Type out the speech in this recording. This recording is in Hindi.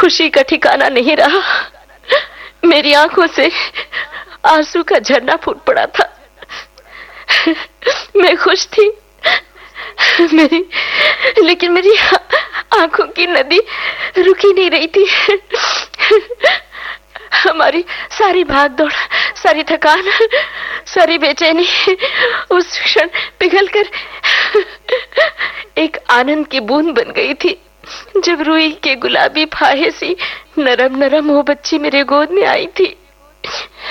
खुशी का ठिकाना नहीं रहा। मेरी आंखों से आंसू का झरना फूट पड़ा था। मैं खुश थी लेकिन मेरी आंखों की नदी रुकी नहीं रही थी। हमारी सारी भाग दौड़, सारी थकान, सारी बेचैनी उस क्षण पिघलकर एक आनंद की बूंद बन गई थी, जब रूई के गुलाबी फाहे सी नरम नरम वो बच्ची मेरे गोद में आई थी।